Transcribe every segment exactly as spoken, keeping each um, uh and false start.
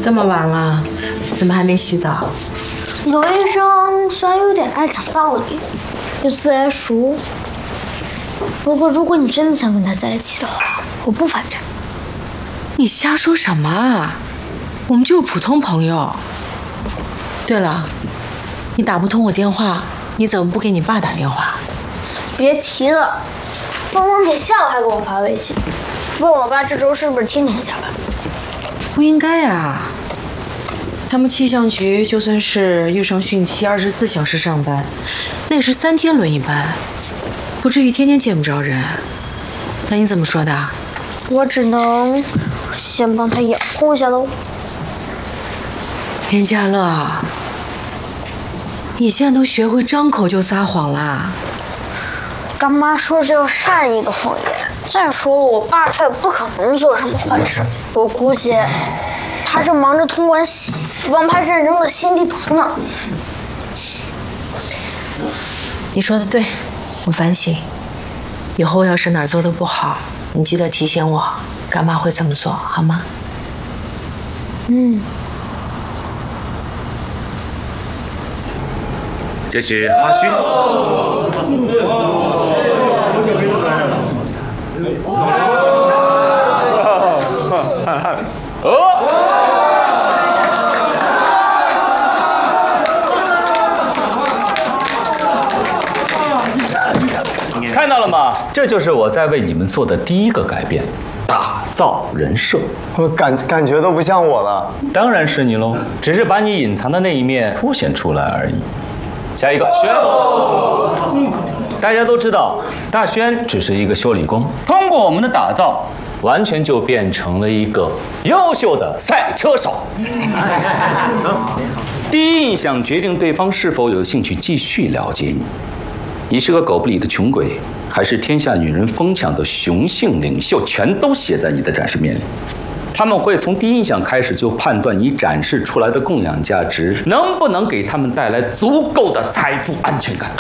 这么晚了，怎么还没洗澡？ 刘医生虽然有点爱讲道理，又自来熟，不过如果你真的想跟他在一起的话，我不反对。 你瞎说什么啊？我们就是普通朋友。对了，你打不通我电话，你怎么不给你爸打电话？ 别提了，芳芳姐下午还给我发微信，问我爸这周是不是天天加班。 不应该啊，他们气象局就算是遇上汛期，二十四小时上班，那也是三天轮一班，不至于天天见不着人。那你怎么说的？ 我只能先帮他养活一下喽。 严家乐，你现在都学会张口就撒谎啦。 干妈说这要善意的谎言。再说了，我爸他也不可能做什么坏事，我估计他是忙着通关王牌战争的新地图呢。 你说的对，我反省。以后要是哪儿做的不好，你记得提醒我，干妈会这么做，好吗？ 嗯。 这是哈军。看到了吗？这就是我在为你们做的第一个改变，打造人设。 我感感觉都不像我了。 当然是你喽，只是把你隐藏的那一面凸显出来而已。下一个，轩。大家都知道，大轩只是一个修理工，通过我们的打造，完全就变成了一个优秀的赛车手。第一印象决定对方是否有兴趣继续了解你。你是个狗不理的穷鬼，还是天下女人疯抢的雄性领袖，全都写在你的展示面里。他们会从第一印象开始就判断你展示出来的供养价值能不能给他们带来足够的财富安全感。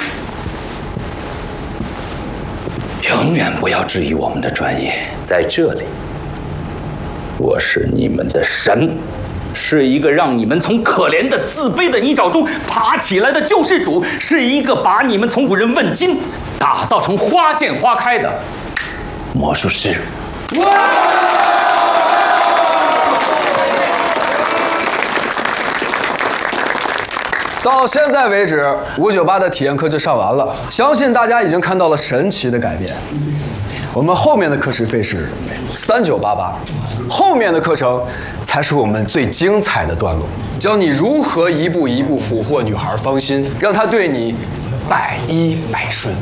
永远不要质疑我们的专业，在这里，我是你们的神，是一个让你们从可怜的自卑的泥沼中爬起来的救世主，是一个把你们从无人问津打造成花见花开的魔术师。 到现在为止，五九八的体验课就上完了，相信大家已经看到了神奇的改变。我们后面的课时费是三九八八，后面的课程才是我们最精彩的段落，教你如何一步一步俘获女孩芳心，让她对你百依百顺。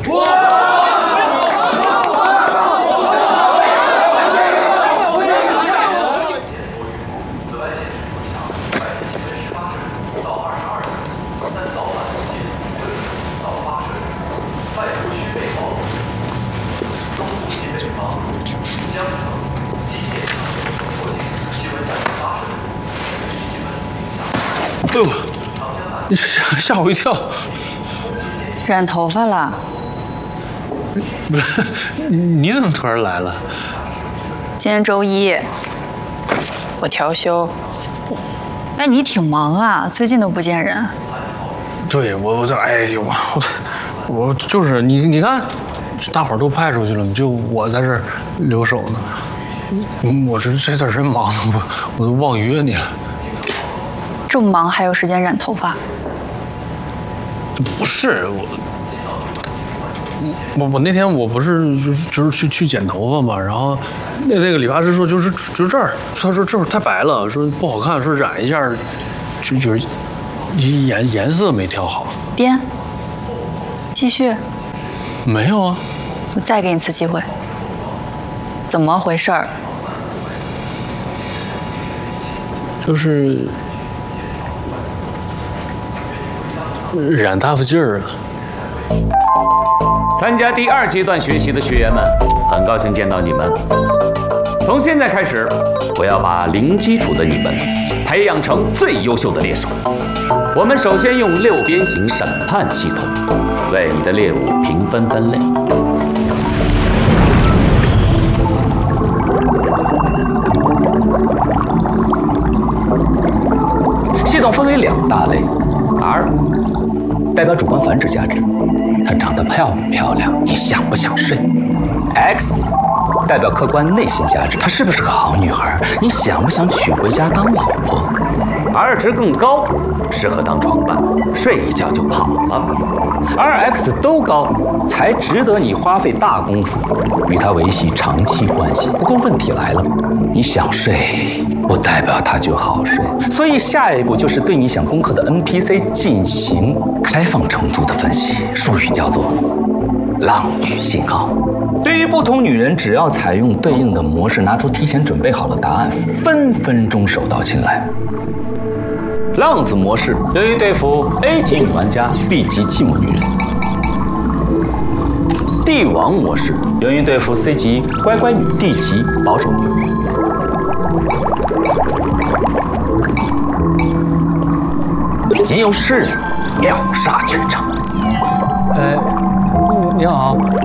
哎呦，你吓吓我一跳！ 染头发了？ 不是，你怎么突然来了？ 今天周一，我调休。哎，你挺忙啊，最近都不见人。 对，我我这，哎呦，我我就是你，你看，大伙儿都派出去了，就我在这儿留守呢。我这这段时间忙的，我我都忘约你了。 这么忙还有时间染头发？ 不是我，我我那天我不是就是就是去去剪头发嘛，然后那那个理发师说就是就这儿，他说这会儿太白了，说不好看，说染一下，就就是颜颜色没调好。 编，继续。 没有啊。 我再给你一次机会。怎么回事儿？ 就是染大发劲儿了。 参加第二阶段学习的学员们，很高兴见到你们。从现在开始，我要把零基础的你们培养成最优秀的猎手。我们首先用六边形审判系统为你的猎物评分分类。 种分为两大类 ：R 代表主观繁殖价值，她长得漂不漂亮，你想不想睡 ；X 代表客观内心价值，她是不是个好女孩，你想不想娶回家当老婆 ？R 值更高，适合当床伴，睡一觉就跑了。R X 都高，才值得你花费大功夫与他维系长期关系。不过问题来了，你想睡，不代表他就好睡。所以下一步就是对你想攻克的 N P C 进行开放程度的分析，术语叫做浪女信号。对于不同女人，只要采用对应的模式，拿出提前准备好的答案，分分钟手到擒来。浪子模式用于对付 A 级女玩家、B 级寂寞女人；帝王模式用于对付 C 级乖乖女、D 级保守女。您有事秒杀全场。 哎，你好。